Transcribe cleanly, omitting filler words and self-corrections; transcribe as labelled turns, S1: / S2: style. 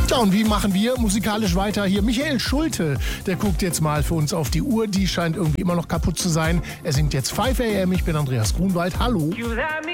S1: Ja, und wie machen wir musikalisch weiter? Hier Michael Schulte, der guckt jetzt mal für uns auf die Uhr. Die scheint irgendwie immer noch kaputt zu sein. Er singt jetzt 5 AM. Ich bin Andreas Grunwald. Hallo.